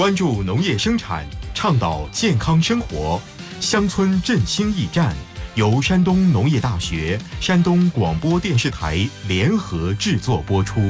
关注农业生产，倡导健康生活。乡村振兴驿站由山东农业大学、山东广播电视台联合制作播出。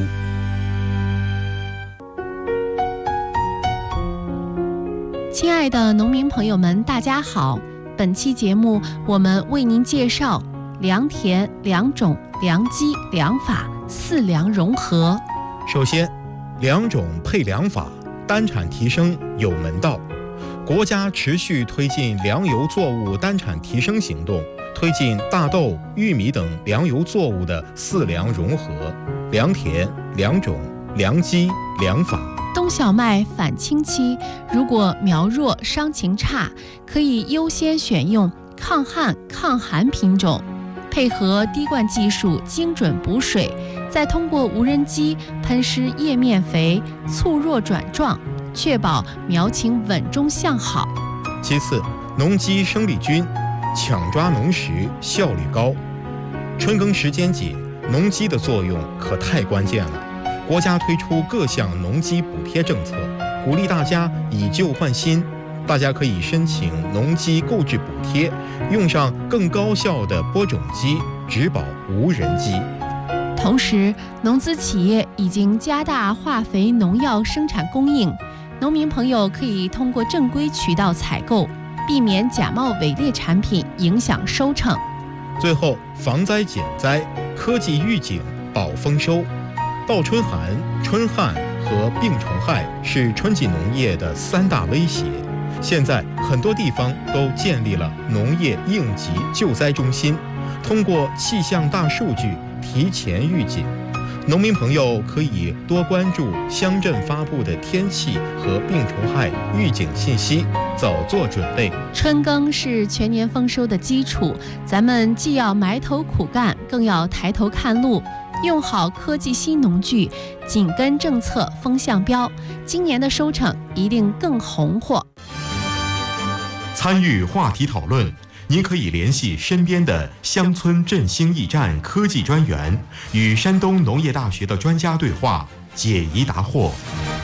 亲爱的农民朋友们，大家好！本期节目我们为您介绍良田、良种、良机、良法4良融合。 首先，良种配良法，单产提升有门道。国家持续推进粮油作物单产提升行动，推进大豆、玉米等粮油作物的4良融合：良田、良种、良机、良法。 冬小麦返青期，如果苗弱、伤情差，可以优先选用抗旱、抗寒品种，配合滴灌技术精准补水，再通过无人机喷施叶面肥，促弱转壮，确保苗情稳中向好。 其次，农机生力军，抢抓农时效率高。春耕时间紧，农机的作用可太关键了。国家推出各项农机补贴政策，鼓励大家以旧换新。大家可以申请农机购置补贴，用上更高效的播种机，只保无人机。 同时，农资企业已经加大化肥、农药生产供应，农民朋友可以通过正规渠道采购，避免假冒伪劣产品影响收成。 最后，防灾减灾，科技预警保丰收。倒春寒、春旱和病虫害是春季农业的3大威胁。现在很多地方都建立了农业应急救灾中心，通过气象大数据提前预警。农民朋友可以多关注乡镇发布的天气和病虫害预警信息，早做准备。 春耕是全年丰收的基础，咱们既要埋头苦干，更要抬头看路，用好科技新农具，紧跟政策风向标，今年的收成一定更红火。 参与话题讨论，您可以联系身边的乡村振兴驿站科技专员，与山东农业大学的专家对话，解疑答惑。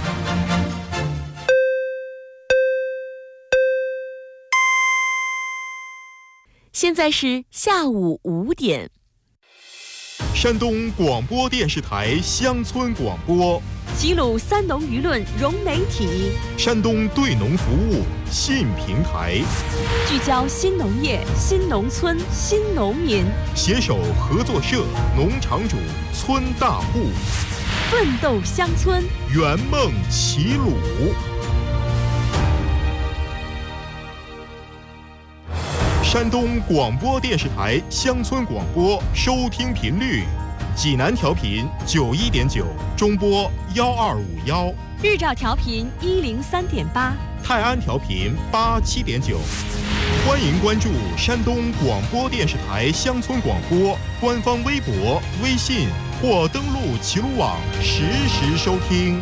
现在是下午5点。 山东广播电视台乡村广播， 齐鲁3农舆论融媒体， 山东对农服务新平台， 聚焦新农业、新农村、新农民， 携手合作社、农场主、村大户， 奋斗乡村， 圆梦齐鲁。山东广播电视台乡村广播收听频率：济南调频91.9，中波12511； 日照调频103.8， 泰安调频87.9。欢迎关注山东广播电视台乡村广播官方微博、微信或登录齐鲁网实时收听。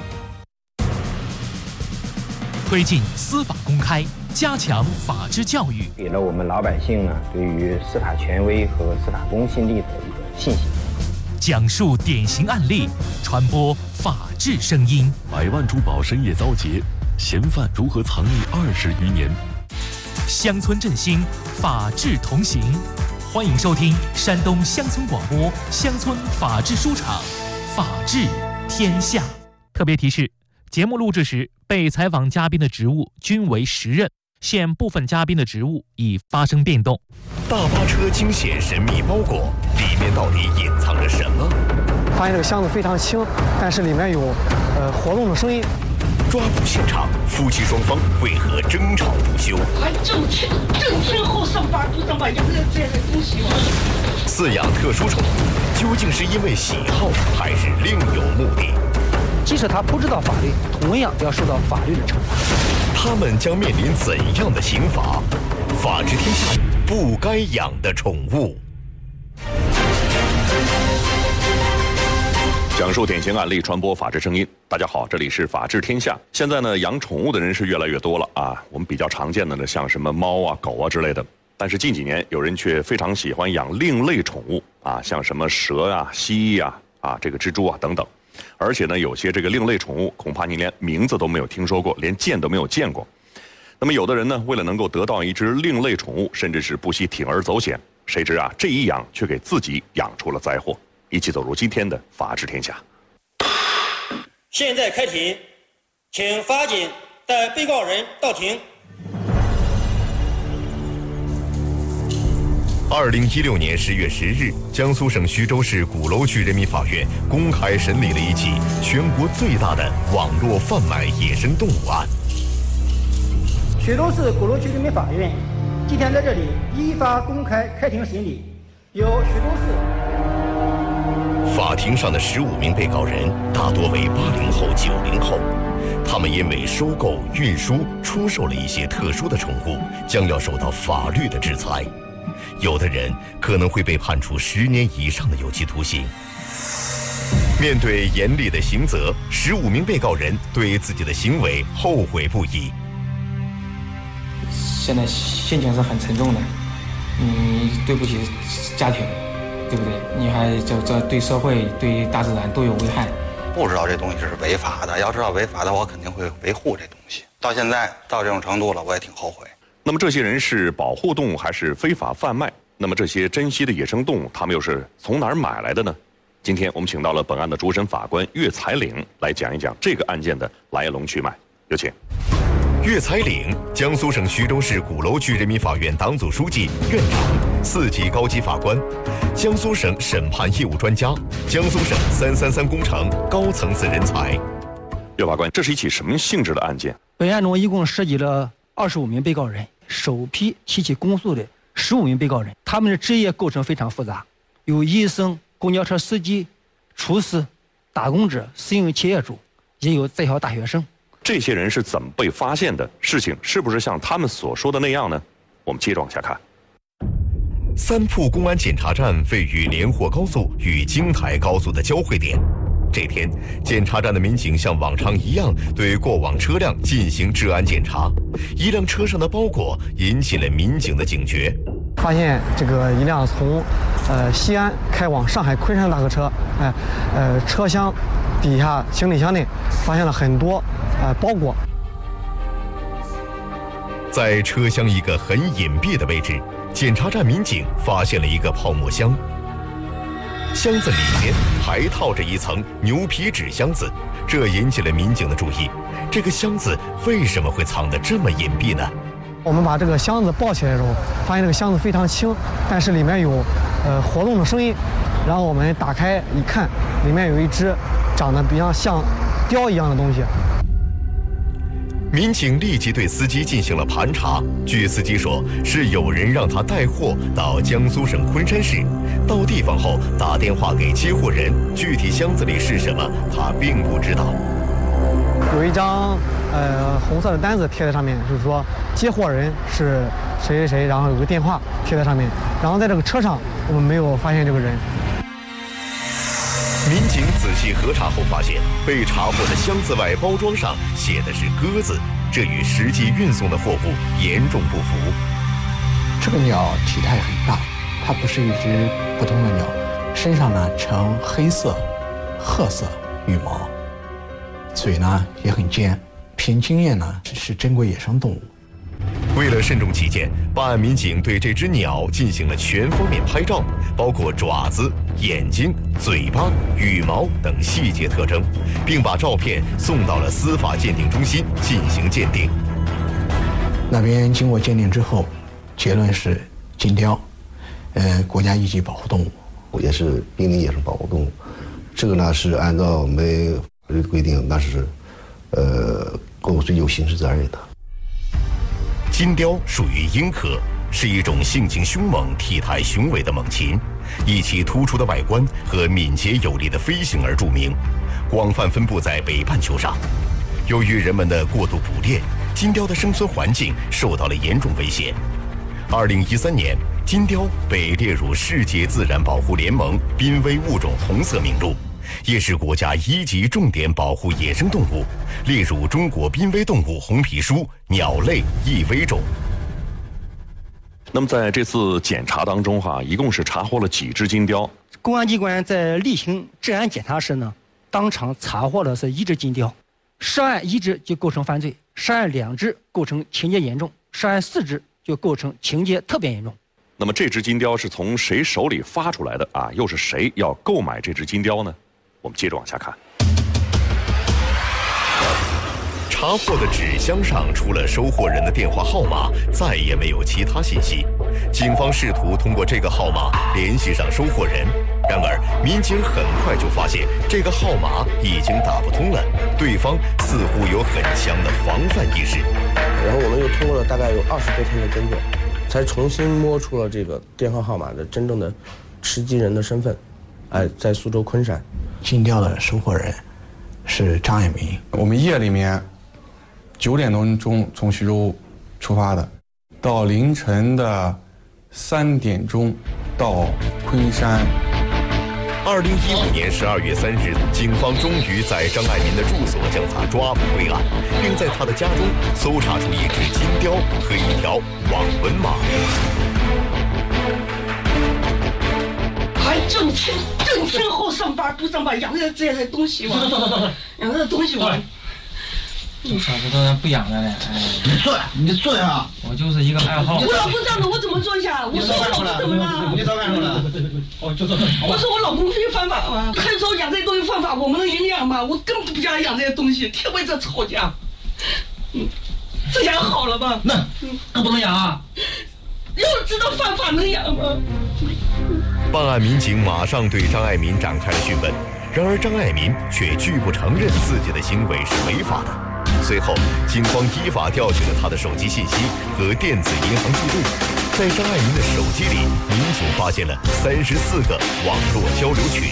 推进司法公开，加强法治教育， 给了我们老百姓呢对于司法权威和司法公信力的一个信心。 讲述典型案例，传播法治声音。 100万珠宝深夜遭劫，嫌犯如何藏匿20余年？ 乡村振兴，法治同行。欢迎收听山东乡村广播乡村法治书场，法治天下。特别提示：节目录制时，被采访嘉宾的职务均为实任，现部分嘉宾的职务已发生变动。 大巴车惊现神秘包裹，里面到底隐藏着什么？ 发现这个箱子非常轻，但是里面有活动的声音。 抓捕现场，夫妻双方为何争吵不休？ 还整天后上班不能把养的这些东西饲养特殊宠物，究竟是因为喜好，还是另有目的？ 即使他不知道法律，同样要受到法律的惩罚。 他们将面临怎样的刑罚？法治天下不该养的宠物。讲述典型案例，传播法治声音。大家好，这里是法治天下。现在呢，养宠物的人是越来越多了啊。我们比较常见的呢，像什么猫啊、狗啊之类的。但是近几年，有人却非常喜欢养另类宠物啊，像什么蛇啊、蜥蜴啊、这个蜘蛛啊等等。 而且呢，有些这个另类宠物，恐怕您连名字都没有听说过，连见都没有见过。那么有的人呢，为了能够得到一只另类宠物，甚至是不惜铤而走险，谁知啊，这一养却给自己养出了灾祸。一起走入今天的法治天下。 现在开庭，请法警带被告人到庭。 2016年10月10日，江苏省徐州市鼓楼区人民法院公开审理了一起全国最大的网络贩卖野生动物案。 徐州市鼓楼区人民法院今天在这里依法公开开庭审理，由徐州市。 法庭上的15名被告人大多为80后、90后，他们因为收购、运输、出售了一些特殊的宠物，将要受到法律的制裁。有的人可能会被判处10年以上的有期徒刑。面对严厉的刑责，15名被告人对自己的行为后悔不已。 现在心情是很沉重的，你对不起家庭，对不对？你还这对社会、对大自然都有危害。 不知道这东西是违法的，要知道违法的，我肯定会维护这东西。到现在到这种程度了，我也挺后悔。 那么这些人是保护动物还是非法贩卖？那么这些珍稀的野生动物，他们又是从哪儿买来的呢？今天我们请到了本案的主审法官岳才岭来讲一讲这个案件的来龙去脉。有请。 岳才岭，江苏省徐州市鼓楼区人民法院党组书记、院长，4级高级法官，江苏省审判业务专家，江苏省333工程高层次人才。 岳法官，这是一起什么性质的案件？ 本案中一共涉及了25名被告人，首批提起公诉的15名被告人，他们的职业构成非常复杂，有医生、公交车司机、厨师、打工者、私营企业主，也有在校大学生。 这些人是怎么被发现的？事情是不是像他们所说的那样呢？我们接着往下看。 三铺公安检查站位于连霍高速与京台高速的交汇点。这天，检查站的民警像往常一样对过往车辆进行治安检查，一辆车上的包裹引起了民警的警觉。 发现这个一辆从西安开往上海昆山的大客车，车厢底下行李箱内发现了很多包裹。 在车厢一个很隐蔽的位置，检查站民警发现了一个泡沫箱，箱子里面还套着一层牛皮纸箱子，这引起了民警的注意。这个箱子为什么会藏得这么隐蔽呢？ 我们把这个箱子抱起来的时候，发现这个箱子非常轻，但是里面有活动的声音。然后我们打开一看，里面有一只长得比较像雕一样的东西。 民警立即对司机进行了盘查，据司机说，是有人让他带货到江苏省昆山市，到地方后打电话给接货人，具体箱子里是什么他并不知道。 有一张红色的单子贴在上面，就是说接货人是谁谁谁，然后有个电话贴在上面，然后在这个车上我们没有发现这个人。 民警仔细核查后发现，被查获的箱子外包装上写的是鸽子，这与实际运送的货物严重不符。 这个鸟体态很大，它不是一只普通的鸟，身上呢呈黑色、褐色羽毛，嘴呢也很尖，凭经验呢是珍贵野生动物。 为了慎重起见，办案民警对这只鸟进行了全方面拍照，包括爪子、眼睛、嘴巴、羽毛等细节特征，并把照片送到了司法鉴定中心进行鉴定。 那边经过鉴定之后，结论是金雕，国家一级保护动物， 也是濒临野生保护动物。这个呢是按照我们法律规定，那是构追究刑事责任的。 金雕属于鹰科，是一种性情凶猛、体态雄伟的猛禽，以其突出的外观和敏捷有力的飞行而著名，广泛分布在北半球上。由于人们的过度捕猎，金雕的生存环境受到了严重威胁。2013年，金雕被列入世界自然保护联盟濒危物种红色名录，也是国家1级重点保护野生动物，列入中国濒危动物红皮书鸟类易危种。 那么在这次检查当中一共是查获了几只金雕？ 公安机关在例行治安检查时呢， 当场查获的是1只金雕，涉案1只就构成犯罪，涉案2只构成情节严重，涉案4只就构成情节特别严重。 那么这只金雕是从谁手里发出来的啊？又是谁要购买这只金雕呢？我们接着往下看。 查获的纸箱上除了收货人的电话号码，再也没有其他信息。警方试图通过这个号码联系上收货人，然而民警很快就发现这个号码已经打不通了，对方似乎有很强的防范意识。 然后我们又通过了大概有20多天的侦破，才重新摸出了这个电话号码的真正的持机人的身份。在苏州昆山， 金雕的收货人是张爱民。 我们夜里面9点多钟从徐州出发的，到凌晨的3点钟到昆山。 2015年12月3日，警方终于在张爱民的住所将他抓捕归案，并在他的家中搜查出1只金雕和1条网纹马。 还整天后上班不上班，养着这些东西嘛，养着东西嘛。 这嫂子都不养了嘞， 你坐下。 我就是一个爱好。 我老公这样的，我怎么坐下？我说我老公怎么了？ 你早干什么了？ 我说我老公非犯法嘛，还说养这些东西犯法，我们能营养吗？我根本不想养这些东西，天为这吵架。这养好了吧？ 那不能养啊！ 要知道犯法能养吗？ 办案民警马上对张爱民展开了讯问，然而张爱民却拒不承认自己的行为是违法的。随后，警方依法调取了他的手机信息和电子银行记录。在张爱民的手机里，民警发现了34个网络交流群，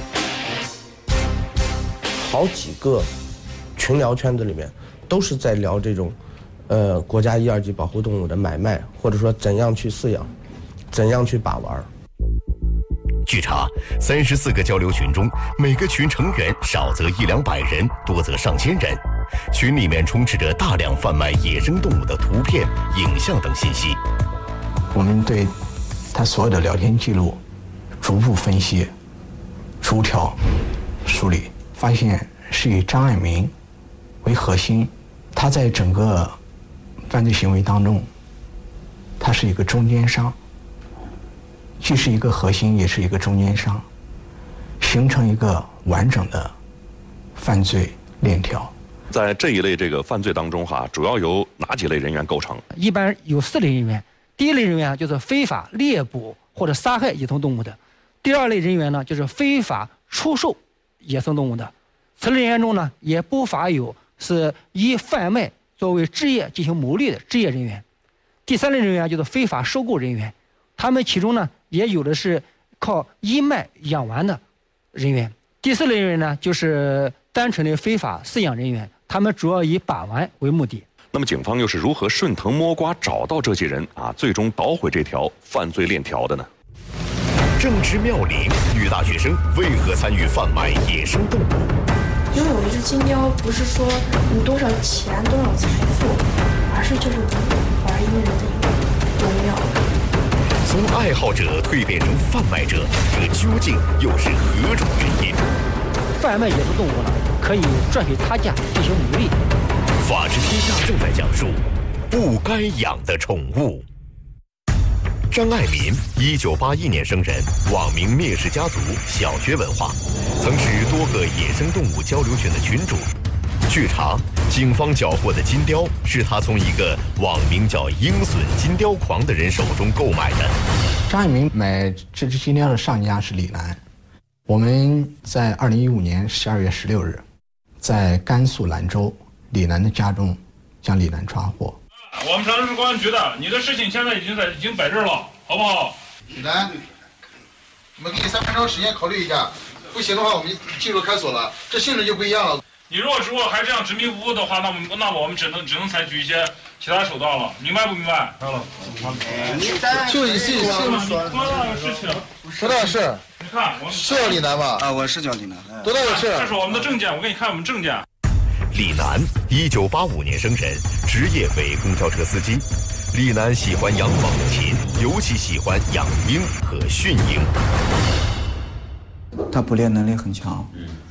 好几个群聊圈子里面都是在聊这种，国家1、2级保护动物的买卖，或者说怎样去饲养，怎样去把玩。 据查，34个交流群中，每个群成员少则100-200人，多则上千人。群里面充斥着大量贩卖野生动物的图片、影像等信息。 我们对他所有的聊天记录逐步分析、逐条梳理，发现是以张爱民为核心。他在整个犯罪行为当中，他是一个中间商。既是一个核心，也是一个中间商，形成一个完整的犯罪链条。 在这一类这个犯罪当中主要由哪几类人员构成？ 一般有4类人员。第一类人员就是非法猎捕或者杀害野生动物的；第2类人员呢，就是非法出售野生动物的；此类人员中呢，也不乏有是以贩卖作为职业进行牟利的职业人员；第3类人员就是非法收购人员。他们其中呢，也有的是靠义卖养完的人员。第4类人员呢，就是单纯的非法饲养人员，他们主要以把玩为目的。 那么警方又是如何顺藤摸瓜找到这些人最终捣毁这条犯罪链条的呢？ 正值妙龄，女大学生为何参与贩卖野生动物？ 拥有一只金雕，不是说你多少钱、多少财富，而是就是玩一个人的一个荣耀。 从爱好者蜕变成贩卖者，这究竟又是何种原因？ 贩卖野生动物呢，可以赚取他价进行牟利。 法治天下正在讲述不该养的宠物。张爱民，1981年生人，网名灭世家族，小学文化，曾是多个野生动物交流群的群主。据查，警方缴获的金雕是他从一个网名叫“鹰隼金雕狂”的人手中购买的。 张爱民买这只金雕的上家是李楠。我们在2015年12月16日，在甘肃兰州李楠的家中将李楠抓获。 我们长治公安局的，你的事情现在已经摆这儿了，好不好？ 李楠，我们给你3分钟时间考虑一下，不行的话我们进入看守了，这性质就不一样了。 你如果还这样执迷不悟的话，那我们只能采取一些其他手段了，明白不明白？知道了。 就你自己说你多大的事情？ 多大的事？ 你看，我是叫李楠吧？ 我是叫李楠。 多大的事？ 这是我们的证件，我给你看我们证件。 李楠，1985年生人，职业为公交车司机。李楠喜欢养猛禽，尤其喜欢养鹰和驯鹰。 他捕猎能力很强，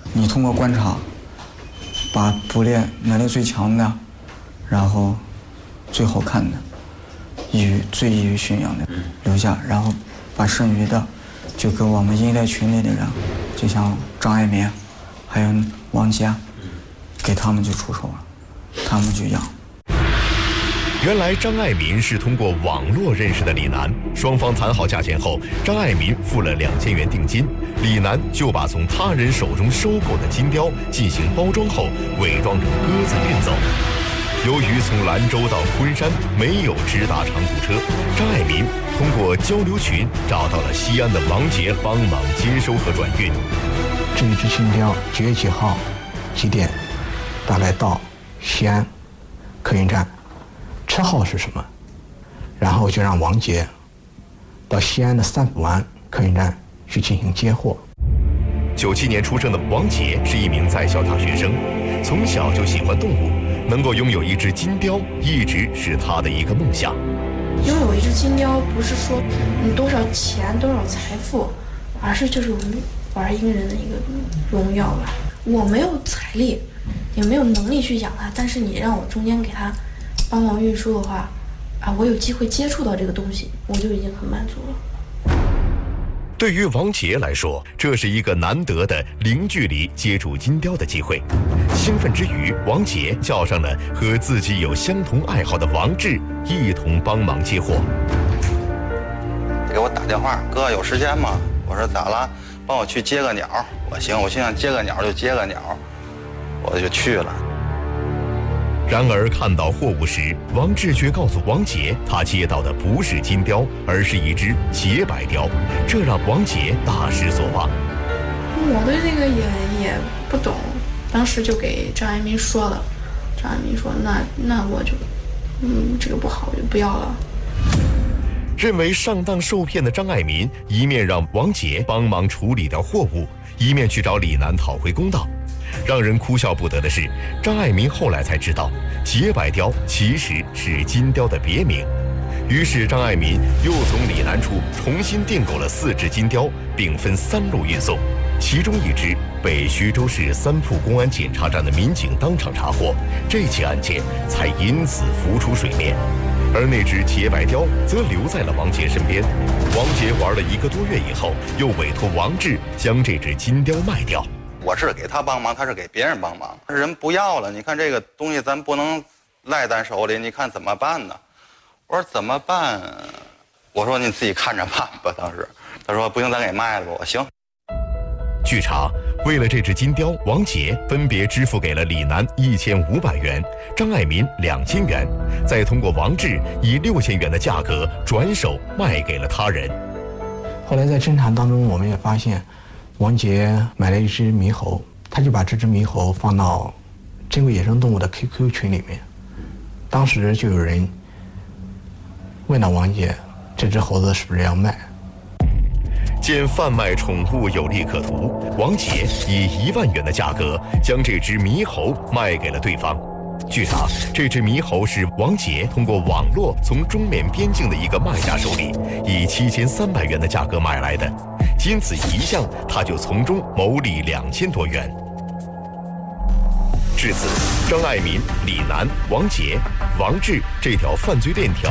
你通过观察，把捕猎能力最强的，然后最好看的，最易于驯养的留下，然后把剩余的就给我们鹰猎群里的人，就像张爱民，还有王杰，给他们就出手了，他们就养。 原来张爱民是通过网络认识的李楠，双方谈好价钱后，张爱民付了2000元定金，李楠就把从他人手中收购的金雕进行包装后，伪装成鸽子运走。由于从兰州到昆山没有直达长途车，张爱民通过交流群找到了西安的王杰帮忙接收和转运。 这一只金雕9月几号几点，大概到西安客运站，车号是什么？然后就让王杰到西安的三浦湾客运站去进行接货。 97年出生的王杰是一名在校大学生，从小就喜欢动物，能够拥有一只金雕一直是他的一个梦想。 拥有一只金雕不是说你多少钱多少财富，而是就是玩鹰人的一个荣耀吧。我没有财力也没有能力去养它，但是你让我中间给它帮忙运输的话，我有机会接触到这个东西，我就已经很满足了。 对于王杰来说，这是一个难得的零距离接触金雕的机会。兴奋之余，王杰叫上了和自己有相同爱好的王志，一同帮忙接货。 给我打电话，哥有时间吗？我说咋了？帮我去接个鸟。我行，我心想接个鸟就接个鸟，我就去了。 然而看到货物时，王志却告诉王杰，他接到的不是金雕，而是一只洁白雕，这让王杰大失所望。 我对这个也不懂，当时就给张爱民说了，张爱民说那我就这个不好，我就不要了。 认为上当受骗的张爱民一面让王杰帮忙处理掉货物，一面去找李楠讨回公道。让人哭笑不得的是，张爱民后来才知道，洁白雕其实是金雕的别名。于是张爱民又从李楠处重新订购了4只金雕，并分3路运送。其中一只被徐州市三铺公安检查站的民警当场查获，这起案件才因此浮出水面。而那只洁白雕则留在了王杰身边。王杰玩了1个多月以后，又委托王志将这只金雕卖掉。 我是给他帮忙，他是给别人帮忙，人不要了。你看这个东西咱不能赖咱手里，你看怎么办呢？我说怎么办？我说你自己看着办吧。当时他说不行，咱给卖了吧。我行。 据查，为了这只金雕，王杰分别支付给了李楠1500元，张爱民2000元，再通过王志以6000元的价格转手卖给了他人。 后来在侦查当中，我们也发现，王杰买了一只猕猴，他就把这只猕猴放到珍贵野生动物的 QQ 群里面。当时就有人问到王杰，这只猴子是不是要卖？ 见贩卖宠物有利可图，王杰以1万元的价格将这只猕猴卖给了对方。据查，这只猕猴是王杰通过网络从中缅边境的一个卖家手里以7300元的价格买来的，仅此一项，他就从中牟利2000多元。至此，张爱民、李楠、王杰、王志这条犯罪链条